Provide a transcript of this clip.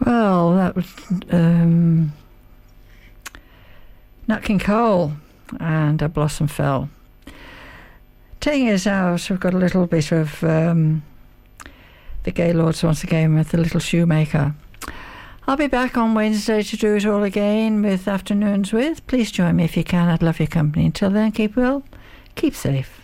Well, that was Nat King Cole and A Blossom Fell. Taking us out, we've got a little bit of the Gaylords once again with The Little Shoemaker. I'll be back on Wednesday to do it all again with Afternoons With. Please join me if you can. I'd love your company. Until then, keep well, keep safe.